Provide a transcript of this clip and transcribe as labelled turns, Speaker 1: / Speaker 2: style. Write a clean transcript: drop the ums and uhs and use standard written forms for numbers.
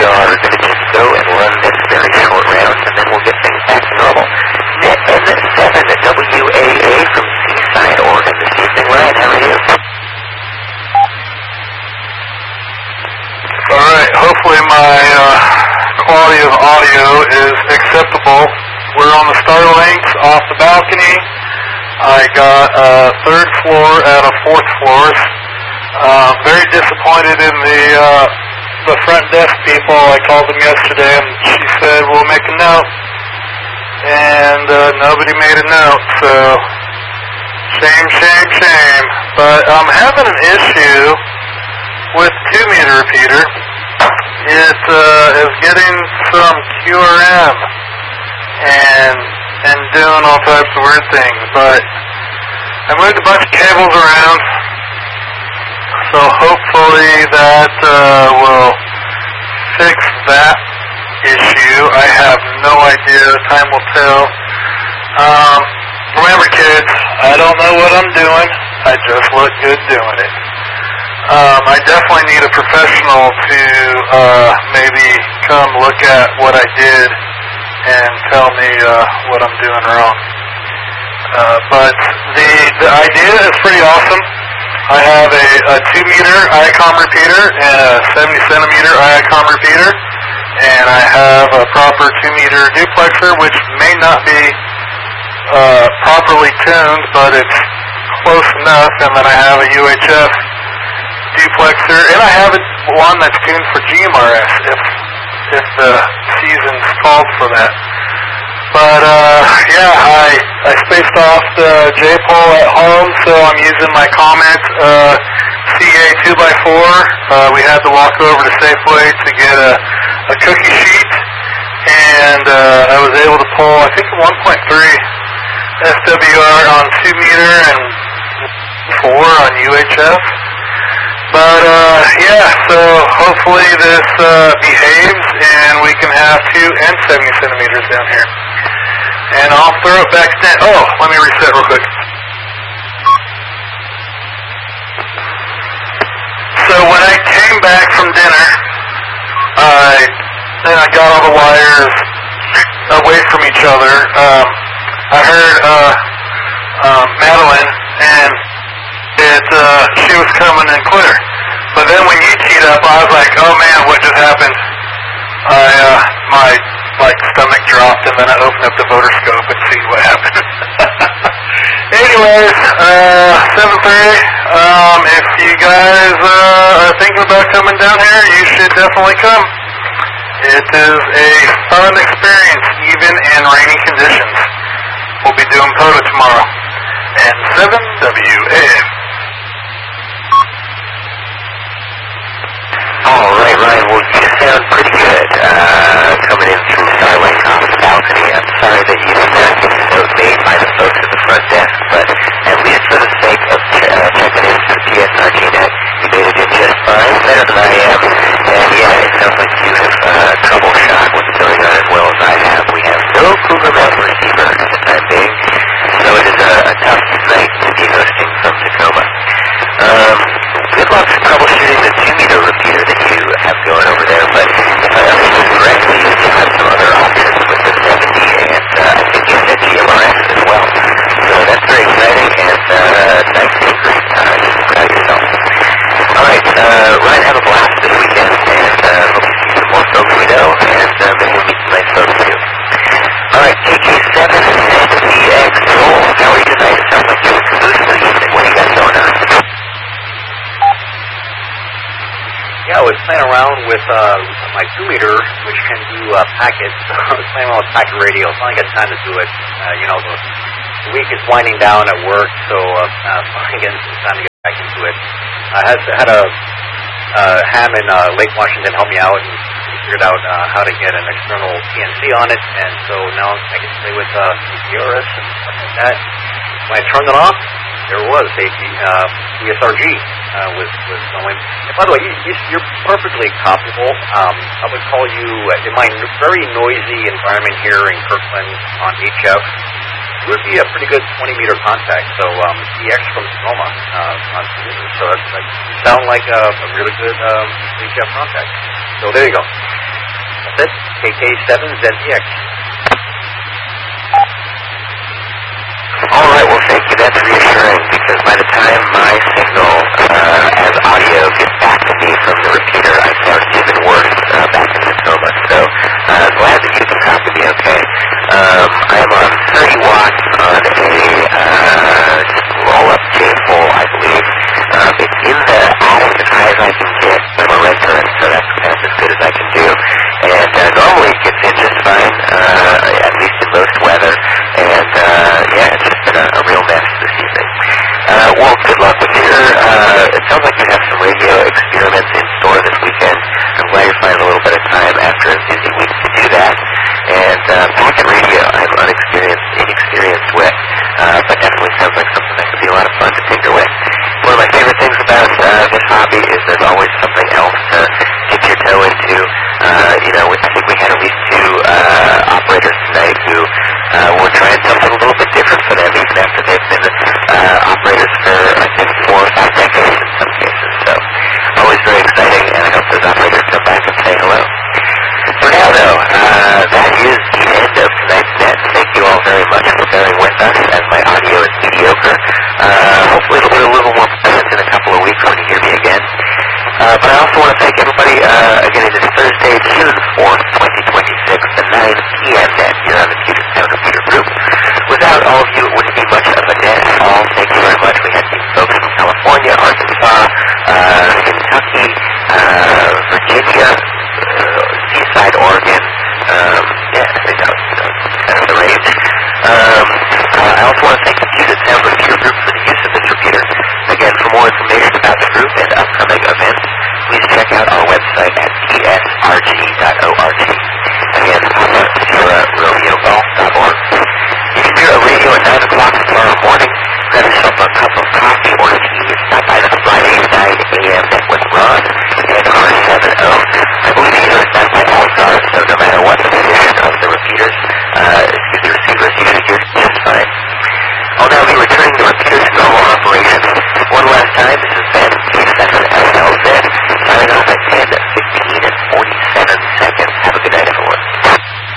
Speaker 1: are going to just go and run this very short round, and then we'll get things back to normal. Net N7 WAA from Seaside, Oregon this evening. Ryan, how are you?
Speaker 2: Alright, hopefully my quality of audio is acceptable. We're on the Starlinks off the balcony. I got a third floor out of fourth floors. Very disappointed in the front desk people. I called them yesterday and she said, we'll make a note. And nobody made a note, so shame. But I'm having an issue with 2-meter repeater. It is getting some QRM and doing all types of weird things, but I moved a bunch of cables around, so hopefully that will fix that issue. I have no idea. Time will tell. Remember, kids, I don't know what I'm doing. I just look good doing it. I definitely need a professional to maybe come look at what I did and tell me what I'm doing wrong. But the idea is pretty awesome. I have a 2-meter IACOM repeater and a 70-centimeter IACOM repeater, and I have a proper 2-meter duplexer, which may not be properly tuned, but it's close enough, and then I have a UHF duplexer, and I have one that's tuned for GMRS if the season's called for that. But yeah, I spaced off the J-pole at home, so I'm using my Comet CA 2x4. We had to walk over to Safeway to get a cookie sheet, and I was able to pull, I think, 1.3 SWR on 2-meter and 4 on UHF. But yeah, so hopefully this behaves and we can have 2 and 70 centimeters down here. And I'll throw it back to... Oh, let me reset real quick. So when I came back from dinner, I got all the wires away from each other. I heard Madeline, and she was coming in clear. But then when you teed up, I was like, oh man, what just happened? My stomach dropped, and then I opened up the Voterscope and see what happened. Anyways, 7:30. If you guys are thinking about coming down here, you should definitely come. It is a fun experience, even in rainy conditions. We'll be doing POTA tomorrow. And 7WAM.
Speaker 1: All right, Ryan. Well, you sound pretty good coming in through Starlink off the balcony. I'm sorry that you did not get the note made by the folks at the front desk, but at least for the sake of checking in through PSRG net, you made it in just fine, better than I am. And yeah, it sounds like you have troubleshot what's going on as well as I have. We have no Cougar Mountain receiver at the time being, so it is a tough night to be hosting from Tacoma. Good luck troubleshooting the 2-meter repeater that you have going over there, but if I understood correctly, you still have some other options with the 70, and I think you said GMRS as well. So that's very exciting, and nice secret. You can proud of yourself. All right, Ryan, have a blast this weekend, and hope you see some more folks we know, and maybe we'll meet some nice folks too. All right, KK7 and EX Soul, how are you tonight? It sounds like you're with Caboose for the evening. What do you got going on?
Speaker 3: Yeah, I was playing around with my 2-meter, which can do packets. I was playing around with packet radio. Finally got time to do it. The week is winding down at work, so finally getting some time to get back into it. I had a ham in Lake Washington help me out, and we figured out how to get an external PNC on it, and so now I can play with PRS and stuff like that. When I turned it off, there was a PSRG was going. And by the way, you're perfectly copyable. I would call you, in my very noisy environment here in Kirkland on HF, you would be a pretty good 20-meter contact. So EX from Tacoma on Caboose. So that's like, you sound like a really good HF contact. So there you go. it, KK7ZPX.
Speaker 1: All right, well, thank you. That's reassuring because by the time my signal as audio gets back to me from the repeater, I sound even worse back in Tacoma. So glad that you can copy me okay. I am on 30 watts on a roll-up J-pole, I believe. It's in the attic as high as I can get. I'm a renter, so that's kind of as good as I can do. And normally it gets in just fine, at least in most weather. And yeah, it's just been a real mess this evening. Well, good luck with your, it sounds like you have some radio experiments in store this weekend. I'm glad you're finding a little bit of time after a busy week to do that. And pocket radio, I'm inexperienced with, but definitely sounds like something that could be a lot of fun to tinker with. One of my favorite things about this hobby is there's always something else to dip your toe into. I think we had at least two operators tonight who were trying something a little bit different for them, even after they've been operators for, I think, 4 or 5 decades in some cases. So, always very exciting, and I hope those operators come back and say hello. For now, though, that is the end of tonight's net. Thank you all very much for bearing with us as my audio is mediocre. Hopefully it'll be a little more pleasant in a couple of weeks when you hear me again. But I also want to thank everybody, again, it is Thursday, June 4th, 2026, the 9 p.m. net here on the Puget Sound Computer Group. Without all of you, it wouldn't be much of a net at all. Thank you very much. We had folks from California, Arkansas, Kentucky,